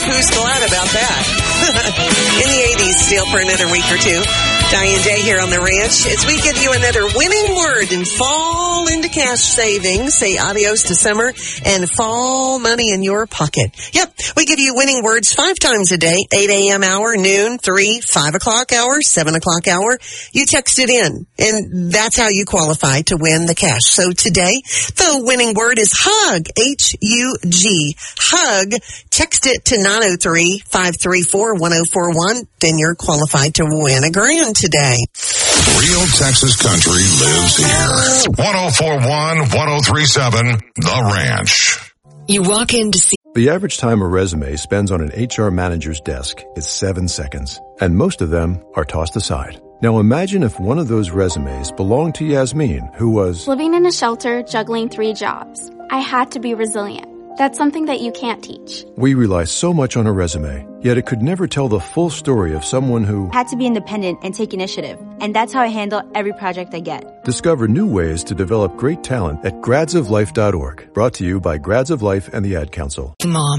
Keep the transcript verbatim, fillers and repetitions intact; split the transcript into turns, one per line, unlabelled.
who's glad about that? In the eighties, still for another week or two. Diane Day here on the ranch as we give you another winning word and fall into cash savings. Say adios to summer and fall money in your pocket. Yep, we give you winning words five times a day, eight a.m. hour, noon, three, five o'clock hour, seven o'clock hour. You text it in, and that's how you qualify to win the cash. So today, the winning word is hug, H U G, hug. Text it to nine oh three, five three four, one oh four one. Then you're qualified to win a grand today.
Real Texas country lives here. one oh four one, one oh three seven, The Ranch.
You walk in to see.
The average time a resume spends on an H R manager's desk is seven seconds, and most of them are tossed aside. Now imagine if one of those resumes belonged to Yasmin, who was
living in a shelter, juggling three jobs. I had to be resilient. That's something that you can't teach.
We rely so much on a resume, yet it could never tell the full story of someone who
had to be independent and take initiative. And that's how I handle every project I get.
Discover new ways to develop great talent at grads of life dot org. Brought to you by Grads of Life and the Ad Council.
Mom.